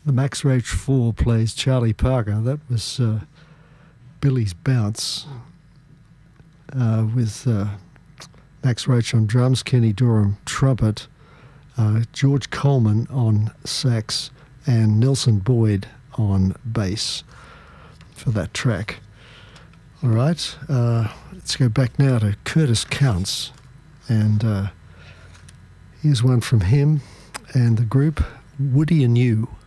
The Max Roach 4 plays Charlie Parker. That was Billy's Bounce with Max Roach on drums, Kenny Dorham trumpet, George Coleman on sax, and Nelson Boyd on bass for that track. All right, let's go back now to Curtis Counts, and here's one from him and the group, Woody and You.